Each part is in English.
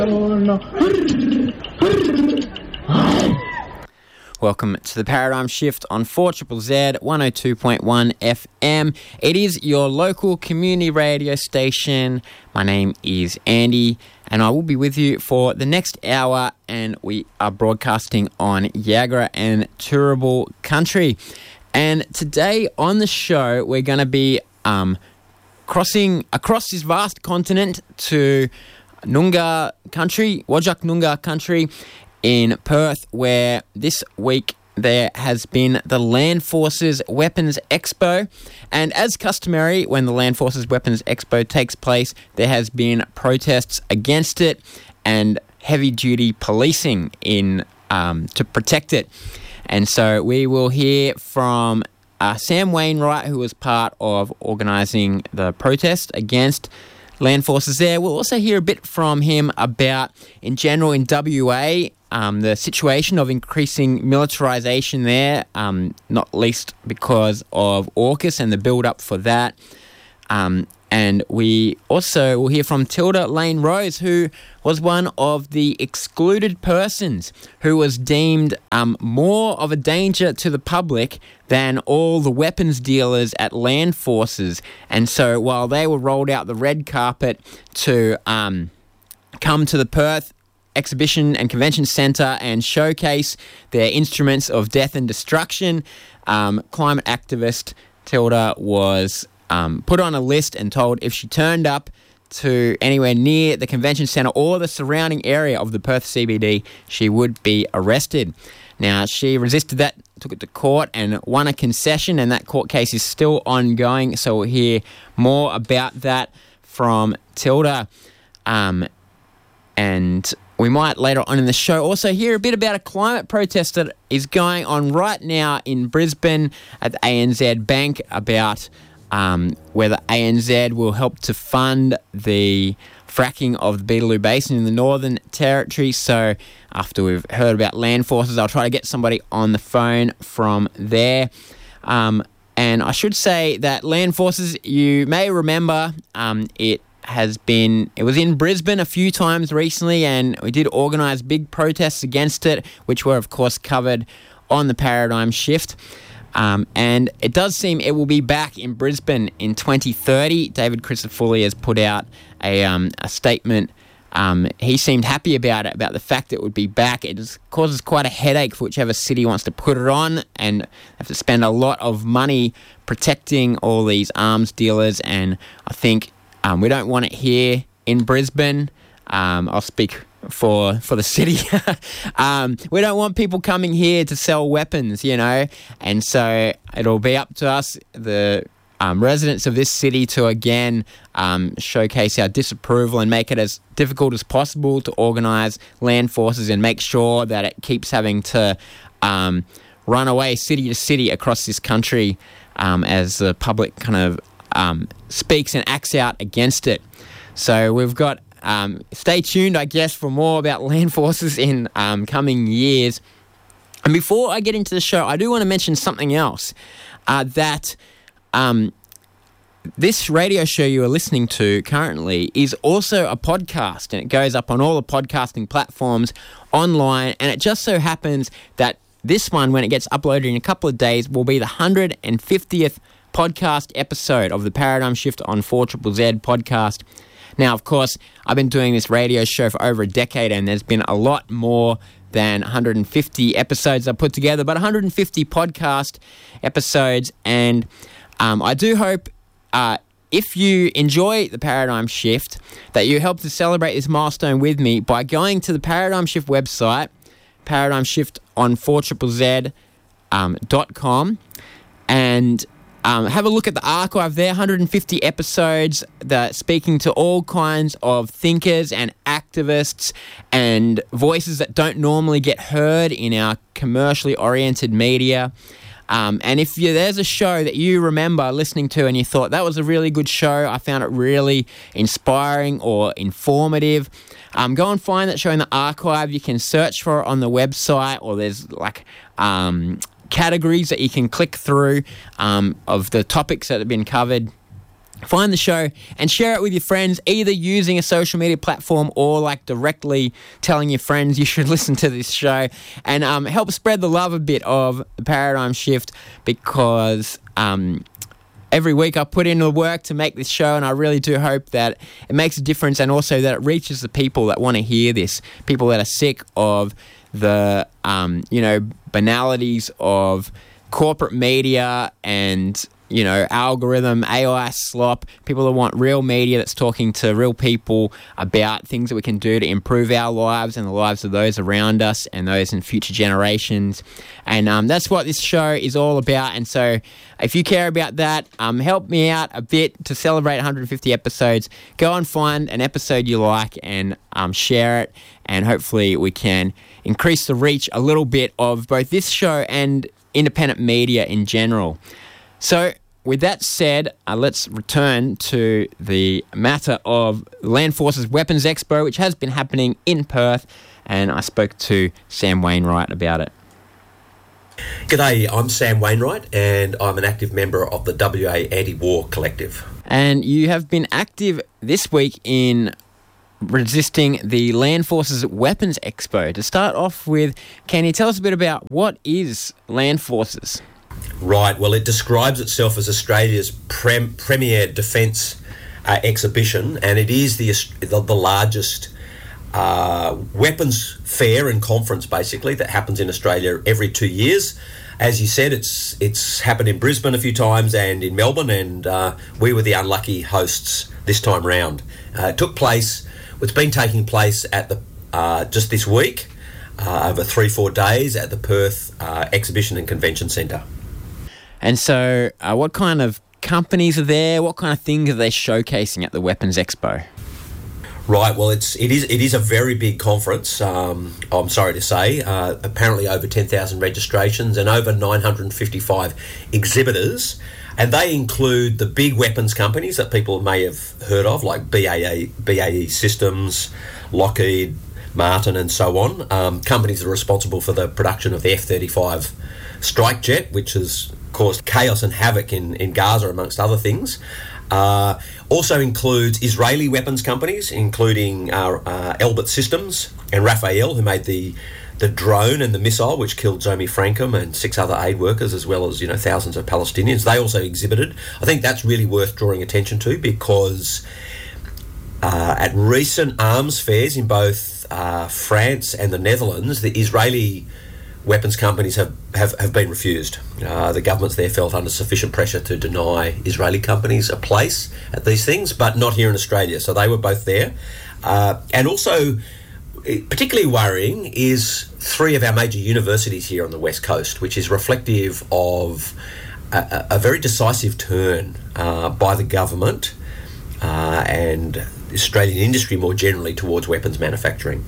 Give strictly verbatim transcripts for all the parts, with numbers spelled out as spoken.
Welcome to the Paradigm Shift on four Z Z Z one oh two point one F M. It is your local community radio station. My name is Andy, and I will be with you for the next hour, and we are broadcasting on Yagara and Turrbal country. And today on the show, we're going to be um, crossing across this vast continent to Noongar country, Whadjuk Noongar country, in Perth, where this week there has been the Land Forces Weapons Expo. And as customary, when the Land Forces Weapons Expo takes place, there has been protests against it and heavy-duty policing in um, to protect it. And so we will hear from uh, Sam Wainwright, who was part of organising the protest against Land Forces there. We'll also hear a bit from him about, in general, in W A, um, the situation of increasing militarisation there, um, not least because of AUKUS and the build-up for that. Um, and we also will hear from Tilda Lane Rose, who was one of the excluded persons who was deemed um, more of a danger to the public than all the weapons dealers at Land Forces. And so while they were rolled out the red carpet to um, come to the Perth Exhibition and Convention Centre and showcase their instruments of death and destruction, um, climate activist Tilda was um, put on a list and told if she turned up to anywhere near the convention centre or the surrounding area of the Perth C B D, she would be arrested. Now, she resisted that, took it to court and won a concession, and that court case is still ongoing, so we'll hear more about that from Tilda. Um, and we might later on in the show also hear a bit about a climate protest that is going on right now in Brisbane at the A N Z Bank about um, whether A N Z will help to fund the fracking of the Beetaloo Basin in the Northern Territory. So after we've heard about Land Forces, I'll try to get somebody on the phone from there. Um, and I should say that Land Forces, you may remember, um, it has been, it was in Brisbane a few times recently, and we did organise big protests against it, which were, of course, covered on the Paradigm Shift. Um, and it does seem it will be back in Brisbane in twenty thirty. David Crisafulli has put out a, um, a statement. Um, he seemed happy about it, about the fact it would be back. It just causes quite a headache for whichever city wants to put it on, and have to spend a lot of money protecting all these arms dealers. And I think um, we don't want it here in Brisbane. Um, I'll speak for for the city. um, we don't want people coming here to sell weapons, you know, and so it'll be up to us, the um, residents of this city, to again um, showcase our disapproval and make it as difficult as possible to organise Land Forces and make sure that it keeps having to um, run away city to city across this country um, as the public kind of um, speaks and acts out against it. So we've got Um, stay tuned, I guess, for more about Land Forces in um, coming years. And before I get into the show, I do want to mention something else, uh, that um, this radio show you are listening to currently is also a podcast, and it goes up on all the podcasting platforms online, and it just so happens that this one, when it gets uploaded in a couple of days, will be the one hundred fiftieth podcast episode of the Paradigm Shift on four Z Z Z podcast. Now, of course, I've been doing this radio show for over a decade, and there's been a lot more than one hundred fifty episodes I've put together, but one hundred fifty podcast episodes. And um, I do hope uh, if you enjoy the Paradigm Shift, that you help to celebrate this milestone with me by going to the Paradigm Shift website, paradigm shift on four Z Z Z um, dot com, and Um, have a look at the archive there, one hundred fifty episodes that speaking to all kinds of thinkers and activists and voices that don't normally get heard in our commercially oriented media. Um, and if you, there's a show that you remember listening to and you thought, that was a really good show, I found it really inspiring or informative, um, go and find that show in the archive. You can search for it on the website, or there's like Um, categories that you can click through um, of the topics that have been covered find the show and share it with your friends, either using a social media platform or like directly telling your friends you should listen to this show, and um, help spread the love a bit of the Paradigm Shift, because um, every week I put in the work to make this show, and I really do hope that it makes a difference, and also that it reaches the people that want to hear this, people that are sick of the um, you know banalities of corporate media and, you know, algorithm, A I slop, people that want real media that's talking to real people about things that we can do to improve our lives and the lives of those around us and those in future generations. And um, that's what this show is all about. And so if you care about that, um, help me out a bit to celebrate one hundred fifty episodes. Go and find an episode you like and um, share it. And hopefully we can increase the reach a little bit of both this show and independent media in general. So with that said, uh, let's return to the matter of Land Forces Weapons Expo, which has been happening in Perth, and I spoke to Sam Wainwright about it. G'day, I'm Sam Wainwright, and I'm an active member of the W A Anti-War Collective. And you have been active this week in resisting the Land Forces Weapons Expo. To start off with, can you tell us a bit about what is Land Forces? Right, well, it describes itself as Australia's prem- premier defence uh, exhibition, and it is the the, the largest uh, weapons fair and conference, basically, that happens in Australia every two years. As you said, it's it's happened in Brisbane a few times and in Melbourne, and uh, we were the unlucky hosts this time round. Uh, it took place, it's been taking place at the uh, just this week, uh, over three, four days at the Perth uh, Exhibition and Convention Centre. And so uh, what kind of companies are there? What kind of things are they showcasing at the Weapons Expo? Right, well, it's it is it is a very big conference. Um, I'm sorry to say, uh, apparently over ten thousand registrations and over nine hundred fifty-five exhibitors, and they include the big weapons companies that people may have heard of, like B A E, B A E Systems, Lockheed Martin, and so on. Um, companies that are responsible for the production of the F thirty-five strike jet, which has caused chaos and havoc in, in Gaza, amongst other things. Uh, also includes Israeli weapons companies, including uh, uh, Elbit Systems and Rafael, who made the the drone and the missile, which killed Zomi Frankham and six other aid workers, as well as, you know, thousands of Palestinians. They also exhibited. I think that's really worth drawing attention to, because uh, at recent arms fairs in both uh, France and the Netherlands, the Israeli weapons companies have, have, have been refused. Uh, the governments there felt under sufficient pressure to deny Israeli companies a place at these things, but not here in Australia. So they were both there. Uh, and also, particularly worrying is three of our major universities here on the West Coast, which is reflective of a, a very decisive turn uh, by the government uh, and Australian industry more generally towards weapons manufacturing.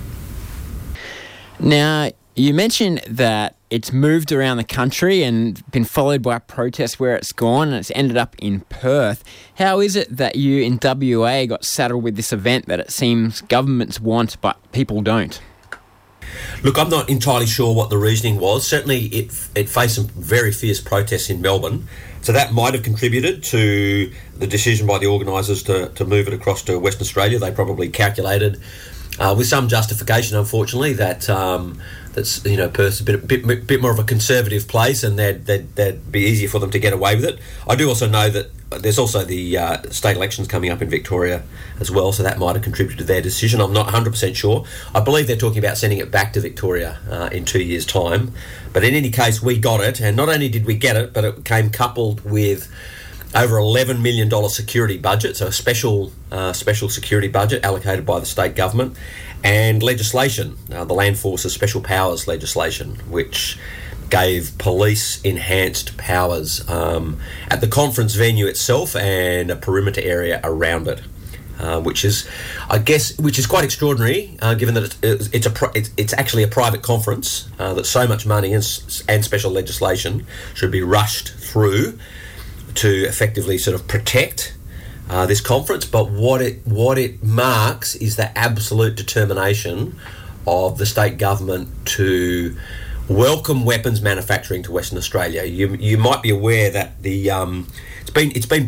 Now, you mentioned that it's moved around the country and been followed by protests where it's gone, and it's ended up in Perth. How is it that you in W A got saddled with this event that it seems governments want but people don't? Look, I'm not entirely sure what the reasoning was. Certainly it it faced some very fierce protests in Melbourne, so that might have contributed to the decision by the organisers to, to move it across to Western Australia. They probably calculated, uh, with some justification, unfortunately, that um, that's, you know, Perth's a bit, bit bit more of a conservative place, and that'd, that'd, that'd be easier for them to get away with it. I do also know that there's also the uh, state elections coming up in Victoria as well, so that might have contributed to their decision. I'm not one hundred percent sure. I believe they're talking about sending it back to Victoria uh, in two years' time. But in any case, we got it, and not only did we get it, but it came coupled with over eleven million dollars security budget, so a special uh, special security budget allocated by the state government, and legislation, uh, the Land Forces Special Powers legislation, which gave police enhanced powers um, at the conference venue itself and a perimeter area around it, uh, which is, I guess, which is quite extraordinary, uh, given that it's, it's a pri- it's, it's actually a private conference, uh, that so much money and, and special legislation should be rushed through to effectively sort of protect uh, this conference. But what it what it marks is the absolute determination of the state government to welcome weapons manufacturing to Western Australia. You you might be aware that the um, it's been it's been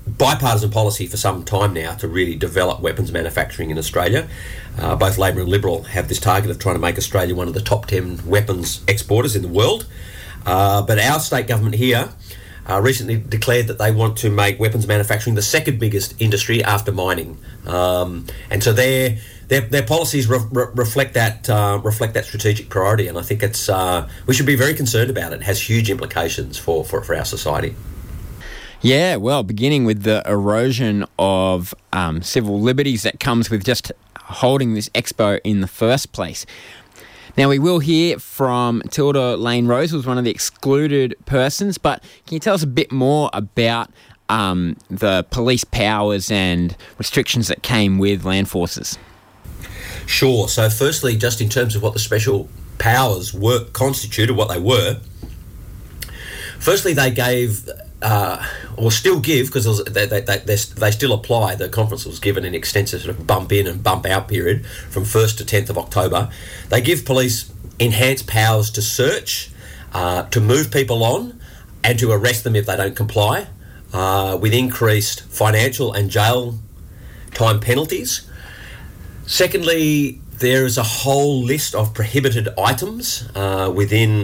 bipartisan policy for some time now to really develop weapons manufacturing in Australia. Uh, both Labor and Liberal have this target of trying to make Australia one of the top ten weapons exporters in the world. Uh, but our state government here uh, recently declared that they want to make weapons manufacturing the second biggest industry after mining. Um, and so their their, their policies re- re- reflect that uh, reflect that strategic priority. And I think it's uh, we should be very concerned about it. It has huge implications for, for, for our society. Yeah, well, beginning with the erosion of um, civil liberties that comes with just holding this expo in the first place. Now, we will hear from Tilda Lane Rose, who was one of the excluded persons, but can you tell us a bit more about um, the police powers and restrictions that came with land forces? Sure. So firstly, just in terms of what the special powers were constituted, what they were, firstly, they gave... Uh, or still give, because they, they, they, they still apply. The conference was given an extensive sort of bump in and bump out period from first to tenth of October. They give police enhanced powers to search, uh, to move people on, and to arrest them if they don't comply, uh, with increased financial and jail time penalties. Secondly, there is a whole list of prohibited items uh, within